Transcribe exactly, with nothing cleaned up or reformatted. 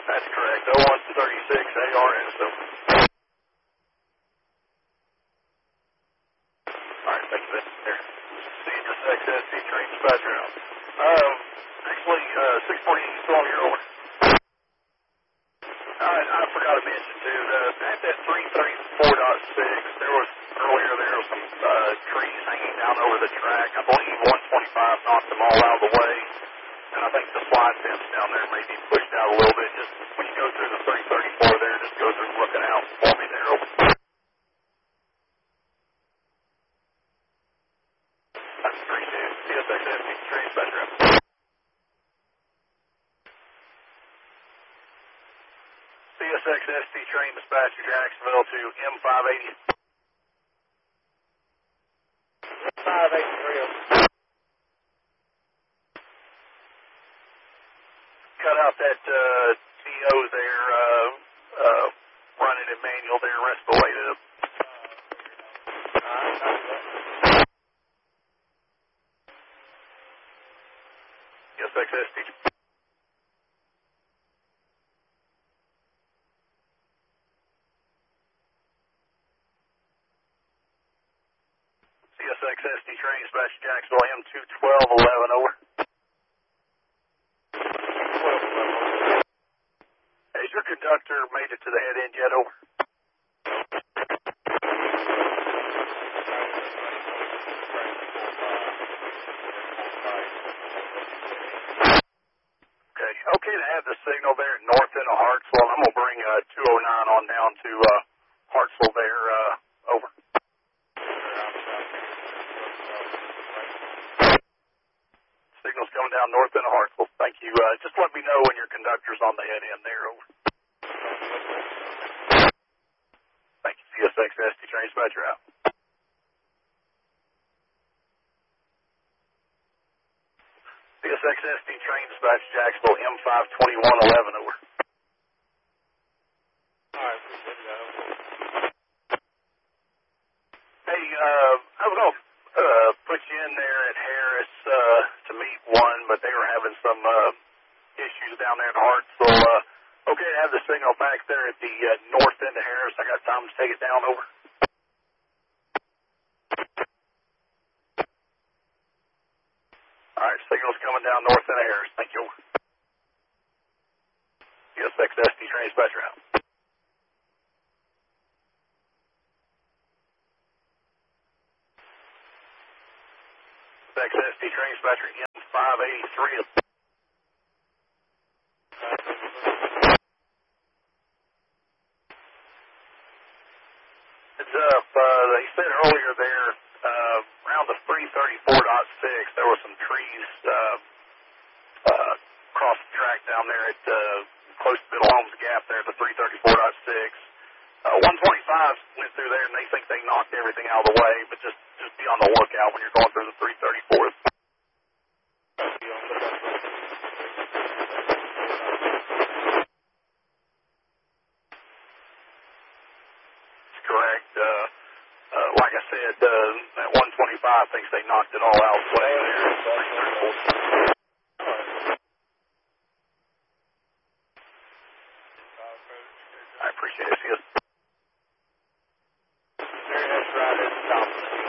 That's correct. oh one thirty-six A R S. So. All right, thank you. There. C S X S D train dispatcher out. Um, actually, uh, six forty still on your over. I, I forgot to mention, too, uh, at that three thirty-four point six, there was, earlier there was some uh, trees hanging down over the track. I believe one twenty-five knocked them all out of the way. And I think the slide fence down there may be pushed out a little bit. Just when you go through the three thirty-four there, just go through looking out for me there. Over. That's three two. C S X S D train dispatcher out. C S X S D train dispatcher Jacksonville to M five eighty. five eighty-three. Cut out that uh, C O there, uh, uh, running it manual there, rest of the way to the... C S X S D. C S X S D train dispatch Jacksonville M two twelve eleven over. Has your conductor made it to the head end yet? Over. Okay, okay to have the signal there at north end of Hartsville. I'm gonna bring uh, two oh nine on down to uh, Hartsville there. Uh, over. Signal's coming down north end of Hartsville. Thank you. Uh, just let me know when your conductor's on the head end there. Over. Thank you. C S X S D train dispatcher out. C S X S D train dispatch Jacksonville M five twenty-one eleven over. All right, appreciate that. Hey, uh, I was going to uh, put you in there at Harris uh, to meet one, but they were having some uh, issues down there in Hartsville. Uh, okay to have the signal back there at the uh, north end of Harris. I got time to take it down. Over. All right, signal's coming down north end of Harris. Thank you. C S X S D train dispatcher out. X S D train dispatcher M five eighty-three. Heads up, uh, they said earlier there, uh, around the three thirty-four point six, there were some trees uh, uh, across the track down there at uh, close to Middle Holmes Gap there at the three thirty-four point six. Uh, one twenty-five went through there, and they think they knocked everything out of the way, but just, just be on the lookout when you're going through the three thirty-fourth. That's correct. Uh, uh, like I said, uh, that one twenty-five thinks they knocked it all out of the way there.